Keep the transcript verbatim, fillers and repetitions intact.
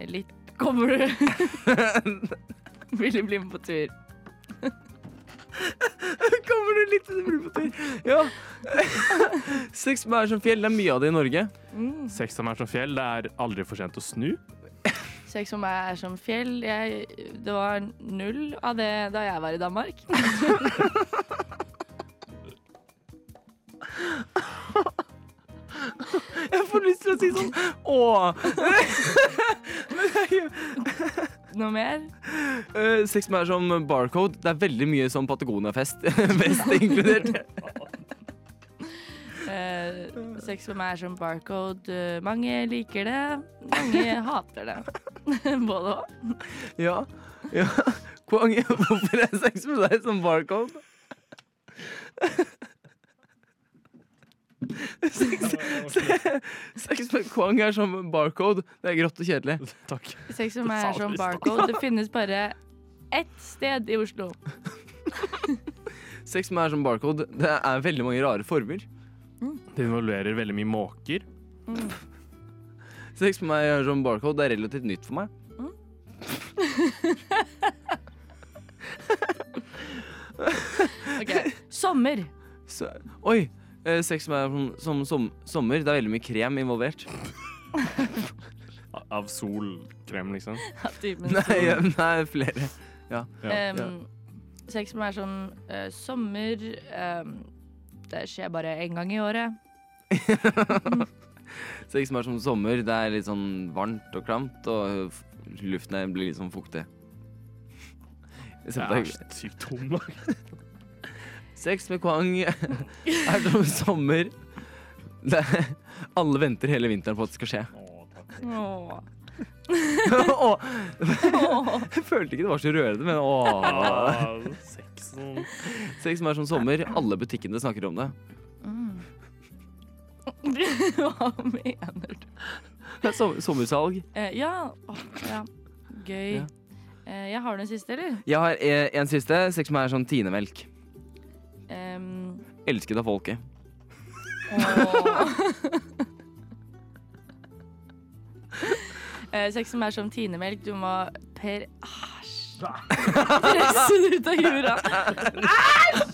litt Kommer du Vil du bli med på tur? Kommer du litt til å bli på tur? Ja. Sex som er som fjell, det er mye av det i Norge. Mm. Sex som er som fjell, det er aldri for sent å snu. Sex som er som fjell jeg, Det var null av det da jeg var i Danmark. Jeg får lyst til å si sånn åh. Noe mer? Uh, sex som er som barcode. Det er veldig mye som Patagonia-fest. Vest inkludert. Uh, sex som er som barcode. Uh, mange liker det, mange hater det. Både og. Ja, ja. Kwang, hvorfor er sex med deg som barcode? Sex, sex med Kwang er som barcode. Det er grått og kjedelig. Takk. Sex som er som barcode. Det finnes bare ett sted i Oslo. Sex som er som barcode. Det er veldig mange rare former. Det involverer veldig mye måker. Mm. Sex med meg er som barcode. Det er relativt nytt for meg. Mm. Ok, sommer. Så, oi, eh, sex som er som, som, som sommer. Det er veldig mye krem involvert. Av solkrem, liksom. Ja, typen Nei, ja, nei flere. Ja. Ja. Um, sex som er som uh, sommer. Um, det skjer bare en gang i året. Sex som er som sommer. Det er litt sånn varmt og klamt, og f- luften blir litt sånn fuktig. Jeg er sykt tom. Sex med Kwang er som sommer. Det er, alle venter hele vinteren på at det skal skje. Åh. Åh. Jeg følte ikke det var så rørende, men åh. Sexen. Sex som er som sommer. Alle butikkene snakker om det. Mm. Hva mener du? Det er som, sommersalg. Eh, ja. Åh, ja. Gøy. Ja. Eh, jeg har den siste, eller? Jeg har eh, en siste. Sex som er sånn tinemelk. Um, Elsket av folket. eh, sex som er som tinemelk. Du må per... Æsj! Presse det ut av jura. Æsj!